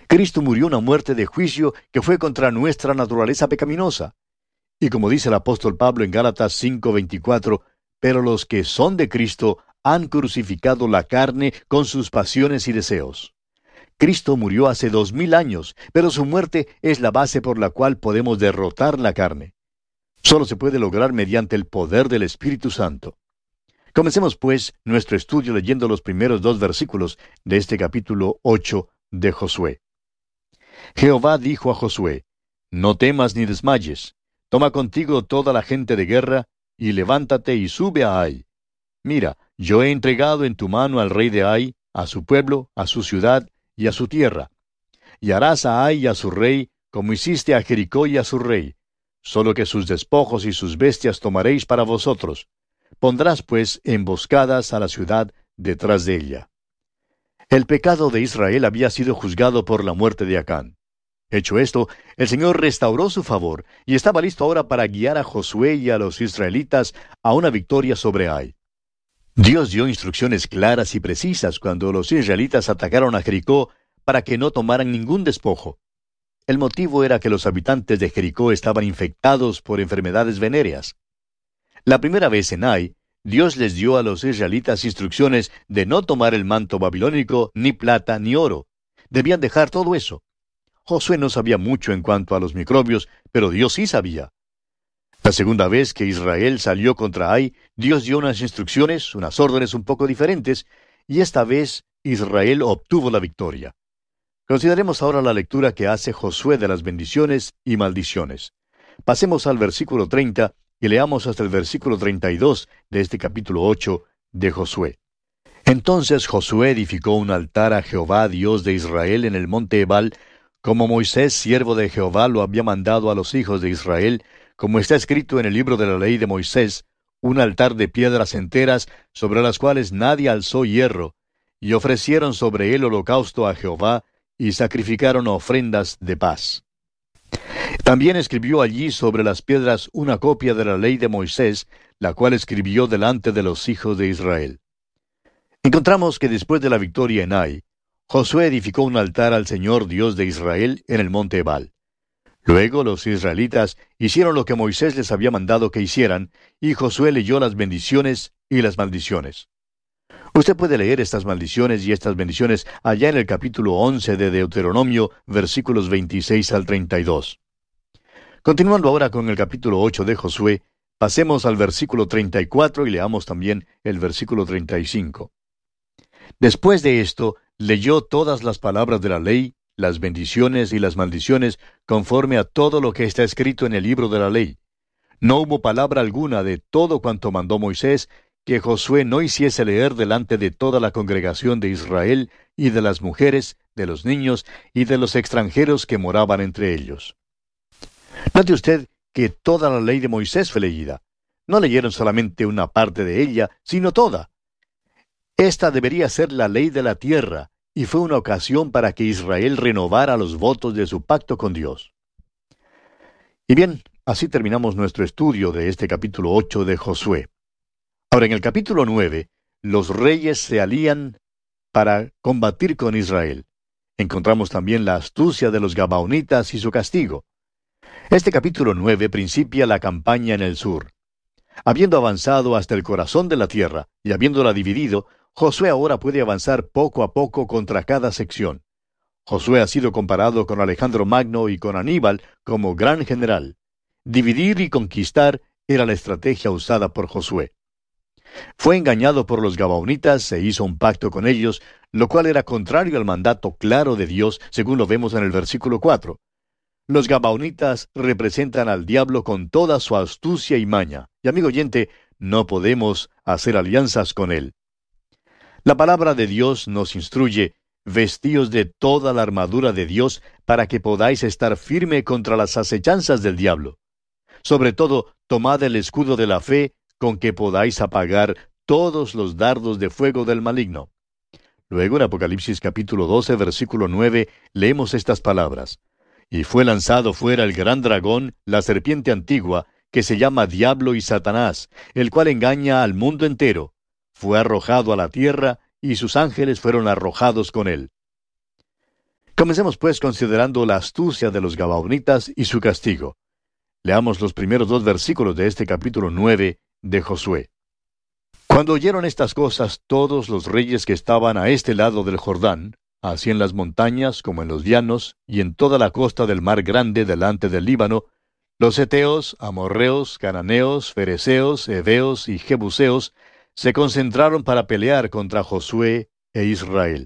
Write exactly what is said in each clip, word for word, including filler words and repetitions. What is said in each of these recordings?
Cristo murió una muerte de juicio que fue contra nuestra naturaleza pecaminosa. Y como dice el apóstol Pablo en Gálatas cinco veinticuatro, pero los que son de Cristo han crucificado la carne con sus pasiones y deseos. Cristo murió hace dos mil años, pero su muerte es la base por la cual podemos derrotar la carne. Solo se puede lograr mediante el poder del Espíritu Santo. Comencemos, pues, nuestro estudio leyendo los primeros dos versículos de este capítulo ocho de Josué. Jehová dijo a Josué: No temas ni desmayes. Toma contigo toda la gente de guerra, y levántate y sube a Ai. Mira, yo he entregado en tu mano al rey de Ai, a su pueblo, a su ciudad y a su tierra. Y harás a Ai y a su rey, como hiciste a Jericó y a su rey. Solo que sus despojos y sus bestias tomaréis para vosotros. Pondrás, pues, emboscadas a la ciudad detrás de ella. El pecado de Israel había sido juzgado por la muerte de Acán. Hecho esto, el Señor restauró su favor y estaba listo ahora para guiar a Josué y a los israelitas a una victoria sobre Ai. Dios dio instrucciones claras y precisas cuando los israelitas atacaron a Jericó para que no tomaran ningún despojo. El motivo era que los habitantes de Jericó estaban infectados por enfermedades venéreas. La primera vez en Ai, Dios les dio a los israelitas instrucciones de no tomar el manto babilónico, ni plata, ni oro. Debían dejar todo eso. Josué no sabía mucho en cuanto a los microbios, pero Dios sí sabía. La segunda vez que Israel salió contra Ai, Dios dio unas instrucciones, unas órdenes un poco diferentes, y esta vez Israel obtuvo la victoria. Consideremos ahora la lectura que hace Josué de las bendiciones y maldiciones. Pasemos al versículo treinta y leamos hasta el versículo treinta y dos de este capítulo ocho de Josué. Entonces Josué edificó un altar a Jehová, Dios de Israel, en el monte Ebal, como Moisés, siervo de Jehová, lo había mandado a los hijos de Israel, como está escrito en el libro de la ley de Moisés, un altar de piedras enteras, sobre las cuales nadie alzó hierro, y ofrecieron sobre él holocausto a Jehová, y sacrificaron ofrendas de paz. También escribió allí sobre las piedras una copia de la ley de Moisés, la cual escribió delante de los hijos de Israel. Encontramos que después de la victoria en Ai, Josué edificó un altar al Señor Dios de Israel en el monte Ebal. Luego los israelitas hicieron lo que Moisés les había mandado que hicieran, y Josué leyó las bendiciones y las maldiciones. Usted puede leer estas maldiciones y estas bendiciones allá en el capítulo once de Deuteronomio, versículos veintiséis al treinta y dos. Continuando ahora con el capítulo ocho de Josué, pasemos al versículo treinta y cuatro y leamos también el versículo treinta y cinco. Después de esto, leyó todas las palabras de la ley, las bendiciones y las maldiciones, conforme a todo lo que está escrito en el libro de la ley. No hubo palabra alguna de todo cuanto mandó Moisés, que Josué no hiciese leer delante de toda la congregación de Israel, y de las mujeres, de los niños, y de los extranjeros que moraban entre ellos. Note usted que toda la ley de Moisés fue leída. No leyeron solamente una parte de ella, sino toda. Esta debería ser la ley de la tierra, y fue una ocasión para que Israel renovara los votos de su pacto con Dios. Y bien, así terminamos nuestro estudio de este capítulo ocho de Josué. Ahora, en el capítulo nueve, los reyes se alían para combatir con Israel. Encontramos también la astucia de los gabaonitas y su castigo. Este capítulo nueve principia la campaña en el sur. Habiendo avanzado hasta el corazón de la tierra y habiéndola dividido, Josué ahora puede avanzar poco a poco contra cada sección. Josué ha sido comparado con Alejandro Magno y con Aníbal como gran general. Dividir y conquistar era la estrategia usada por Josué. Fue engañado por los gabaonitas e hizo un pacto con ellos, lo cual era contrario al mandato claro de Dios, según lo vemos en el versículo cuatro. Los gabaonitas representan al diablo con toda su astucia y maña, y amigo oyente, no podemos hacer alianzas con él. La palabra de Dios nos instruye: vestíos de toda la armadura de Dios para que podáis estar firme contra las acechanzas del diablo. Sobre todo, tomad el escudo de la fe, con que podáis apagar todos los dardos de fuego del maligno. Luego en Apocalipsis capítulo doce, versículo nueve, leemos estas palabras: Y fue lanzado fuera el gran dragón, la serpiente antigua, que se llama Diablo y Satanás, el cual engaña al mundo entero. Fue arrojado a la tierra, y sus ángeles fueron arrojados con él. Comencemos pues considerando la astucia de los gabaonitas y su castigo. Leamos los primeros dos versículos de este capítulo nueve de Josué. Cuando oyeron estas cosas todos los reyes que estaban a este lado del Jordán, así en las montañas como en los llanos, y en toda la costa del mar grande delante del Líbano, los heteos, amorreos, cananeos, fereceos, heveos y jebuseos se concentraron para pelear contra Josué e Israel.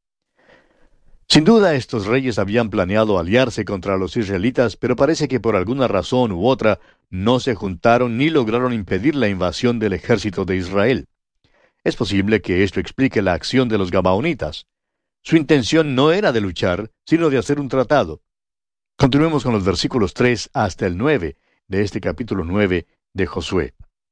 Sin duda estos reyes habían planeado aliarse contra los israelitas, pero parece que por alguna razón u otra no se juntaron ni lograron impedir la invasión del ejército de Israel. Es posible que esto explique la acción de los gabaonitas. Su intención no era de luchar, sino de hacer un tratado. Continuemos con los versículos tres hasta el nueve de este capítulo nueve de Josué.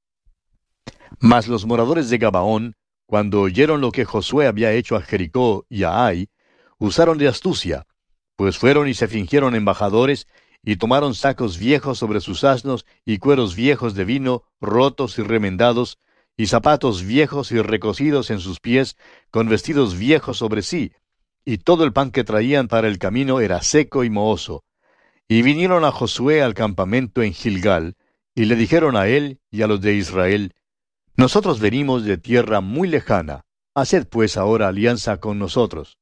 Mas los moradores de Gabaón, cuando oyeron lo que Josué había hecho a Jericó y a Ai, usaron de astucia, pues fueron y se fingieron embajadores, y tomaron sacos viejos sobre sus asnos, y cueros viejos de vino, rotos y remendados, y zapatos viejos y recocidos en sus pies, con vestidos viejos sobre sí, y todo el pan que traían para el camino era seco y mohoso. Y vinieron a Josué al campamento en Gilgal, y le dijeron a él y a los de Israel, Nosotros venimos de tierra muy lejana, haced pues ahora alianza con nosotros.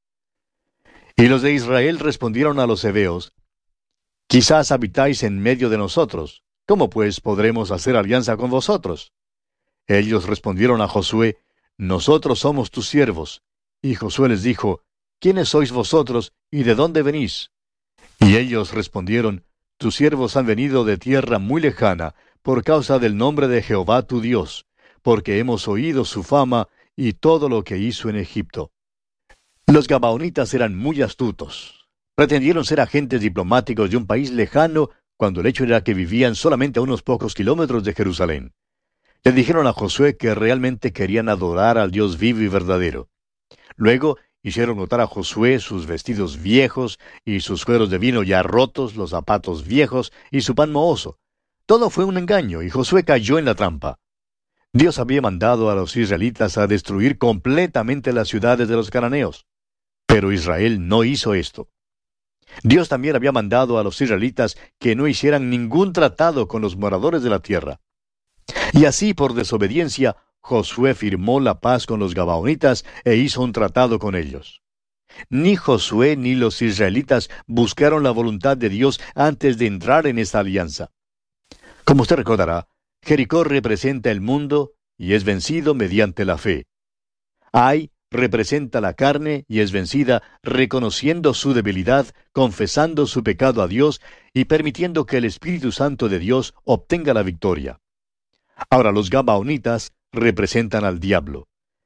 Y los de Israel respondieron a los heveos, Quizás habitáis en medio de nosotros, ¿cómo pues podremos hacer alianza con vosotros? Ellos respondieron a Josué, Nosotros somos tus siervos. Y Josué les dijo, ¿Quiénes sois vosotros y de dónde venís? Y ellos respondieron, Tus siervos han venido de tierra muy lejana, por causa del nombre de Jehová tu Dios, porque hemos oído su fama y todo lo que hizo en Egipto. Los gabaonitas eran muy astutos. Pretendieron ser agentes diplomáticos de un país lejano, cuando el hecho era que vivían solamente a unos pocos kilómetros de Jerusalén. Le dijeron a Josué que realmente querían adorar al Dios vivo y verdadero. Luego hicieron notar a Josué sus vestidos viejos y sus cueros de vino ya rotos, los zapatos viejos y su pan mohoso. Todo fue un engaño y Josué cayó en la trampa. Dios había mandado a los israelitas a destruir completamente las ciudades de los cananeos. Pero Israel no hizo esto. Dios también había mandado a los israelitas que no hicieran ningún tratado con los moradores de la tierra. Y así, por desobediencia, Josué firmó la paz con los gabaonitas e hizo un tratado con ellos. Ni Josué ni los israelitas buscaron la voluntad de Dios antes de entrar en esta alianza. Como usted recordará, Jericó representa el mundo y es vencido mediante la fe. Ai representa la carne y es vencida reconociendo su debilidad, confesando su pecado a Dios y permitiendo que el Espíritu Santo de Dios obtenga la victoria. Ahora los gabaonitas representan al diablo.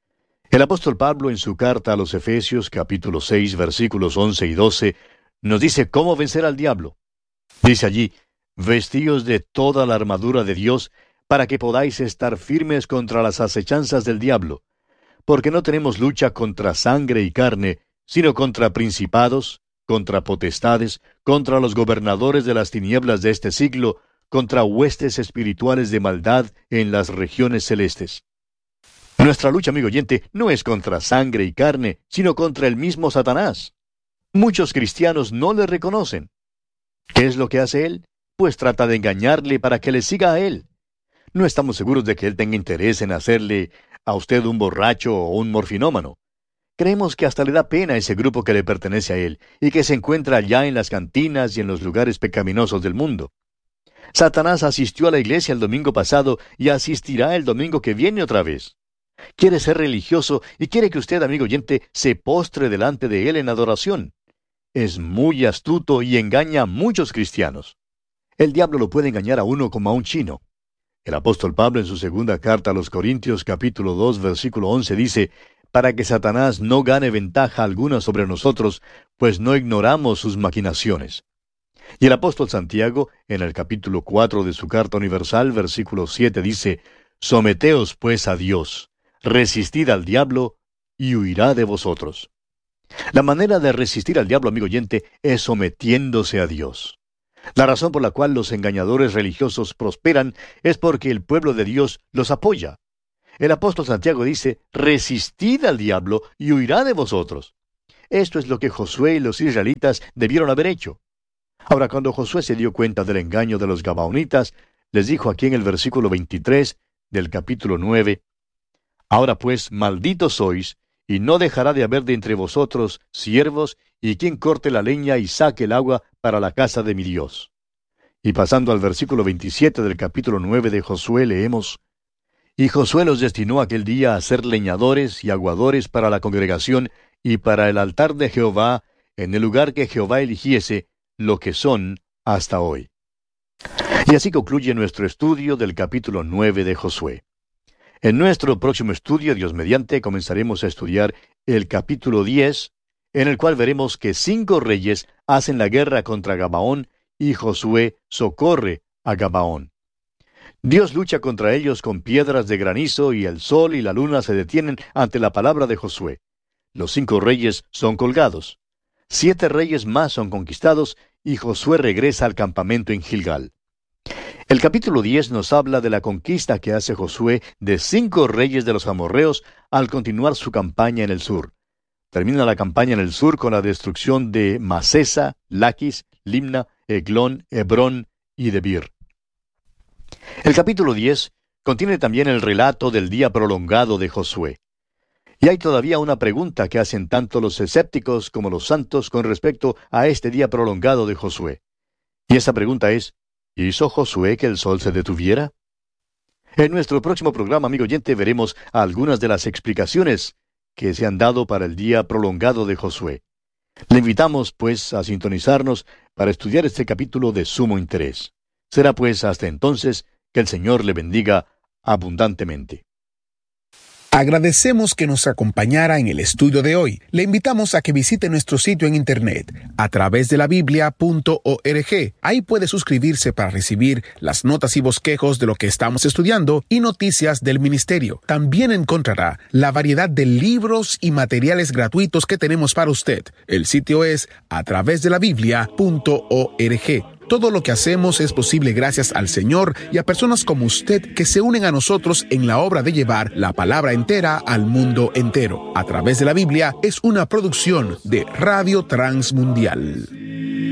El apóstol Pablo en su carta a los Efesios capítulo seis versículos once y doce nos dice cómo vencer al diablo. Dice allí, vestíos de toda la armadura de Dios para que podáis estar firmes contra las acechanzas del diablo. Porque no tenemos lucha contra sangre y carne, sino contra principados, contra potestades, contra los gobernadores de las tinieblas de este siglo, contra huestes espirituales de maldad en las regiones celestes. Nuestra lucha, amigo oyente, no es contra sangre y carne, sino contra el mismo Satanás. Muchos cristianos no le reconocen. ¿Qué es lo que hace él? Pues trata de engañarle para que le siga a él. No estamos seguros de que él tenga interés en hacerle a usted un borracho o un morfinómano. Creemos que hasta le da pena a ese grupo que le pertenece a él y que se encuentra allá en las cantinas y en los lugares pecaminosos del mundo. Satanás asistió a la iglesia el domingo pasado y asistirá el domingo que viene otra vez. Quiere ser religioso y quiere que usted, amigo oyente, se postre delante de él en adoración. Es muy astuto y engaña a muchos cristianos. El diablo lo puede engañar a uno como a un chino. El apóstol Pablo en su segunda carta a los Corintios capítulo dos versículo once dice, para que Satanás no gane ventaja alguna sobre nosotros, pues no ignoramos sus maquinaciones. Y el apóstol Santiago, en el capítulo cuatro de su carta universal, versículo siete, dice, someteos pues a Dios, resistid al diablo, y huirá de vosotros. La manera de resistir al diablo, amigo oyente, es sometiéndose a Dios. La razón por la cual los engañadores religiosos prosperan es porque el pueblo de Dios los apoya. El apóstol Santiago dice, resistid al diablo y huirá de vosotros. esto es lo que Josué y los israelitas debieron haber hecho. Ahora, cuando Josué se dio cuenta del engaño de los gabaonitas, les dijo aquí en el versículo veintitrés del capítulo nueve, Ahora pues, malditos sois, y no dejará de haber de entre vosotros siervos, y quien corte la leña y saque el agua para la casa de mi Dios. Y pasando al versículo veintisiete del capítulo nueve de Josué, leemos, Y Josué los destinó aquel día a ser leñadores y aguadores para la congregación y para el altar de Jehová, en el lugar que Jehová eligiese, lo que son hasta hoy. Y así concluye nuestro estudio del capítulo nueve de Josué. En nuestro próximo estudio, Dios mediante, comenzaremos a estudiar el capítulo diez, en el cual veremos que cinco reyes hacen la guerra contra Gabaón y Josué socorre a Gabaón. Dios lucha contra ellos con piedras de granizo y el sol y la luna se detienen ante la palabra de Josué. Los cinco reyes son colgados. Siete reyes más son conquistados y Josué regresa al campamento en Gilgal. El capítulo diez nos habla de la conquista que hace Josué de cinco reyes de los amorreos al continuar su campaña en el sur. Termina la campaña en el sur con la destrucción de Masesa, Laquis, Limna, Eglón, Hebrón y Debir. El capítulo diez contiene también el relato del día prolongado de Josué. Y hay todavía una pregunta que hacen tanto los escépticos como los santos con respecto a este día prolongado de Josué. Y esa pregunta es, ¿hizo Josué que el sol se detuviera? En nuestro próximo programa, amigo oyente, veremos algunas de las explicaciones que se han dado para el día prolongado de Josué. Le invitamos, pues, a sintonizarnos para estudiar este capítulo de sumo interés. Será, pues, hasta entonces que el Señor le bendiga abundantemente. Agradecemos que nos acompañara en el estudio de hoy. Le invitamos a que visite nuestro sitio en internet a través de la biblia punto org. Ahí puede suscribirse para recibir las notas y bosquejos de lo que estamos estudiando y noticias del ministerio. También encontrará la variedad de libros y materiales gratuitos que tenemos para usted. El sitio es a través de la biblia punto org. Todo lo que hacemos es posible gracias al Señor y a personas como usted que se unen a nosotros en la obra de llevar la palabra entera al mundo entero. A través de la Biblia es una producción de Radio Transmundial.